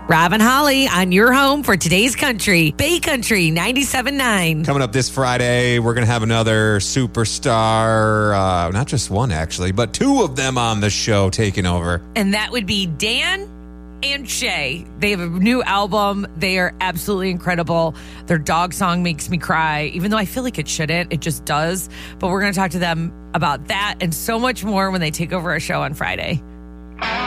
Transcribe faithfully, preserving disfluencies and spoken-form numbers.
Rob and Holly on your home for today's country, Bay Country ninety-seven point nine. Coming up this Friday, we're going to have another superstar, uh, not just one actually, but two of them on the show taking over. And that would be Dan and Shay. They have a new album. They are absolutely incredible. Their dog song makes me cry, even though I feel like it shouldn't. It just does. But we're going to talk to them about that and so much more when they take over our show on Friday.